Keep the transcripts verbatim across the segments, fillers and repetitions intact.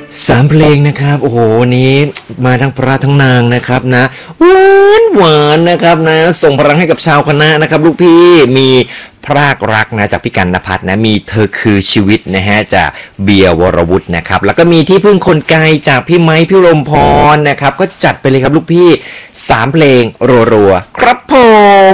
สามเพลงนะครับโอ้โหวันนี้มาทั้งพระทั้งนางนะครับนะหวานหวานนะครับนะส่งพลังให้กับชาวคณะนะครับลูกพี่มีพรากรักนะจากพี่กันณภัทรนะมีเธอคือชีวิตนะฮะจากเบียร์วรวุฒินะครับแล้วก็มีที่พึ่งคนไกลจากพี่ไม้พี่รมพรนะครับก็จัดไปเลยครับลูกพี่สามเพลงรัวๆครับผม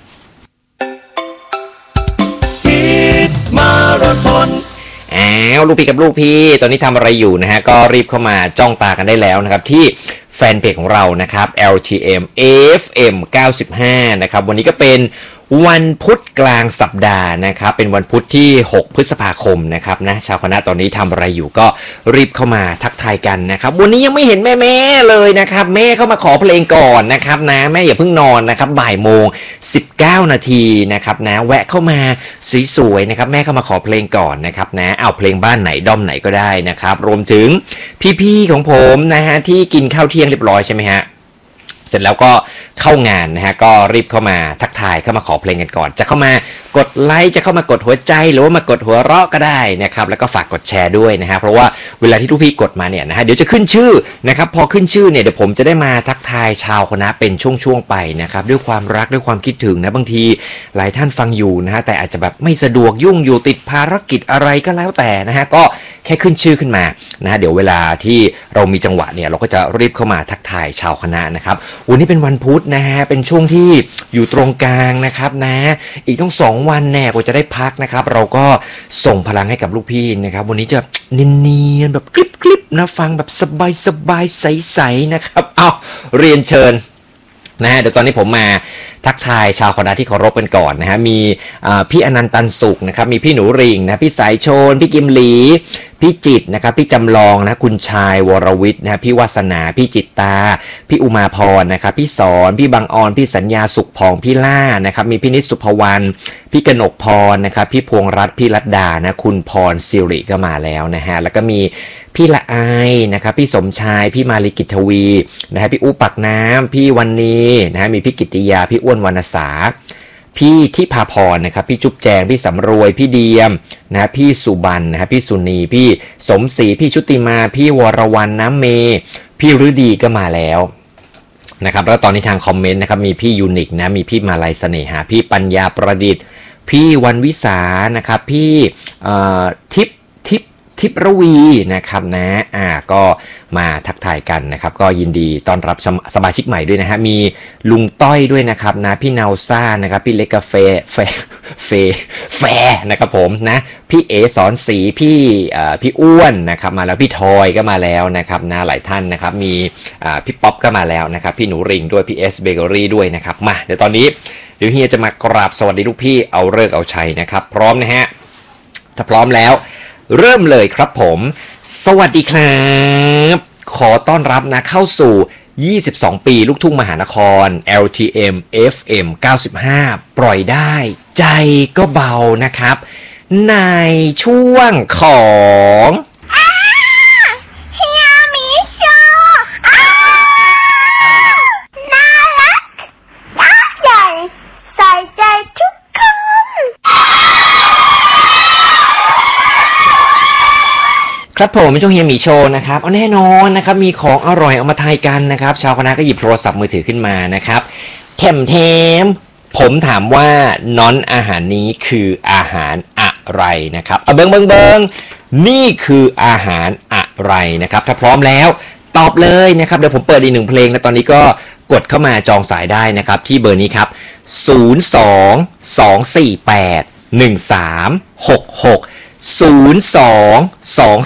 ฮิตมาราธอนอ้าวลูกพี่กับลูกพี่ตอนนี้ทำอะไรอยู่นะฮะก็รีบเข้ามาจ้องตากันได้แล้วนะครับที่แฟนเพจของเรานะครับ แอล ที เอ็ม เอฟ เอ็ม เก้าสิบห้านะครับวันนี้ก็เป็นวันพุธกลางสัปดาห์นะครับเป็นวันพุธที่หกพฤษภาคมนะครับนะชาวคณะตอนนี้ทำอะไรอยู่ก็รีบเข้ามาทักทายกันนะครับวันนี้ยังไม่เห็นแม่แม่เลยนะครับแม่เข้ามาขอเพลงก่อนนะครับนะแม่อย่าเพิ่งนอนนะครับบ่ายโมงสิบเก้านาทีนะครับนะแวะเข้ามาสวยๆนะครับแม่เข้ามาขอเพลงก่อนนะครับนะเอาเพลงบ้านไหนด้อมไหนก็ได้นะครับรวมถึงพี่ๆของผมนะฮะที่กินข้าวเที่ยงเรียบร้อยใช่ไหมฮะเสร็จแล้วก็เข้างานนะฮะก็รีบเข้ามาทักทายเข้ามาขอเพลงกันก่อนจะเข้ามากดไลค์จะเข้ามากดหัวใจหรือว่ามากดหัวเราะก็ได้นะครับแล้วก็ฝากกดแชร์ด้วยนะฮะเพราะว่าเวลาที่ทุกพี่กดมาเนี่ยนะฮะเดี๋ยวจะขึ้นชื่อนะครับพอขึ้นชื่อเนี่ยเดี๋ยวผมจะได้มาทักทายชาวคณะเป็นช่วงๆไปนะครับด้วยความรักด้วยความคิดถึงนะบางทีหลายท่านฟังอยู่นะฮะแต่อาจจะแบบไม่สะดวกยุ่งอยู่ติดภารกิจอะไรก็แล้วแต่นะฮะก็แค่ขึ้นชื่อขึ้นมานะฮะเดี๋ยวเวลาที่เรามีจังหวะเนี่ยเราก็จะรีบเข้ามาทักทายชาวคณะนะครับวันนี้เป็นวันพุธนะฮะเป็นช่วงที่อยู่ตรงกลางนะครับนะอีกต้องสองวันแน่กว่าจะได้พักนะครับเราก็ส่งพลังให้กับลูกพี่นะครับวันนี้จะเนียนๆแบบคลิปๆนะฟังแบบสบายๆใสๆนะครับเอาเรียนเชิญนะฮะเดี๋ยวตอนนี้ผมมาทักทายชาวคณะที่เคารพกันก่อนนะฮะมีพี่อนันต์ตันสุขนะครับมีพี่หนูริงนะพี่สายโชนพี่กิมหลีพี่จิตนะครับพี่จำลองนะคุณชายวรวิทย์นะพี่วาสนาพี่จิตตาพี่อุมาพรนะครับพี่สอนพี่บางออนพี่สัญญาสุขพองพี่ล่านะครับมีพี่นิสุภวรรณพี่กนกพรนะครับพี่พวงรัตน์พี่รัตดานะคุณพรสิริก็มาแล้วนะฮะแล้วก็มีพี่ละอายนะครับพี่สมชายพี่มาลีกิจทวีนะฮะพี่อุปักน้ำพี่วันนี้นะฮะมีพี่กิตติยาพี่อ้วนวรรณสาพี่ทิพาพรนะครับพี่จุ๊บแจงพี่สำรวยพี่เดียมนะพี่สุบันนะฮะพี่สุนีพี่สมศรีพี่ชุติมาพี่วรวรรณน้ำเมพี่ฤดีก็มาแล้วนะครับแล้วตอนนี้ทางคอมเมนต์นะครับมีพี่ยูนิคนะมีพี่มาลัยเสน่หาพี่ปัญญาประดิษฐ์พี่วันวิสานะครับพี่ทิพทิพทิพระวีนะครับนะอ่าก็มาทักทายกันนะครับก็ยินดีต้อนรับสมาชิกใหม่ด้วยนะฮะมีลุงต้อยด้วยนะครับนะพี่นาวซ่านะครับพี่เล็กกาเฟเฟเฟแฟนะครับผมนะพี่เอสอนสีพี่อ่าพี่อ้วนนะครับมาแล้วพี่ทอยก็มาแล้วนะครับนะหลายท่านนะครับมีอ่าพี่ป๊อปก็มาแล้วนะครับพี่หนูริงด้วยพี่เอสเบเกอรี่ด้วยนะครับมาเดี๋ยวตอนนี้เดี๋ยวเฮียจะมากราบสวัสดีลูกพี่เอาเลิกเอาชัยนะครับพร้อมนะฮะถ้าพร้อมแล้วเริ่มเลยครับผมสวัสดีครับขอต้อนรับนะเข้าสู่ยี่สิบสองปีลูกทุ่งมหานคร แอล ที เอ็ม เอฟ เอ็ม เก้าสิบห้าปล่อยได้ใจก็เบานะครับในช่วงของครับผมช่วงเฮียหมีโชว์นะครับเอาแน่นอนนะครับมีของอร่อยเอามาทายกันนะครับชาวคณะก็หยิบโทรศัพท์มือถือขึ้นมานะครับแถมแถมผมถามว่าน้อนอาหารนี้คืออาหารอะไรนะครับเอาเบิงเบิงเบิงนี่คืออาหารอะไรนะครับถ้าพร้อมแล้วตอบเลยนะครับเดี๋ยวผมเปิดอีกหนึ่งเพลงนะตอนนี้ก็กดเข้ามาจองสายได้นะครับที่เบอร์นี้ครับศูนย์ สอง สอง สี่ แปด หนึ่ง สาม หก หก ศูนย์ สอง สอง